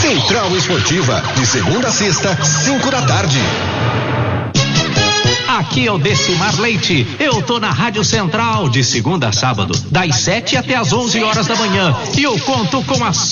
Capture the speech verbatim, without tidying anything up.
Central Esportiva, de segunda a sexta, cinco da tarde. Aqui é o Decimar Leite. Eu tô na Rádio Central de segunda a sábado, das sete até as onze horas da manhã. E eu conto com a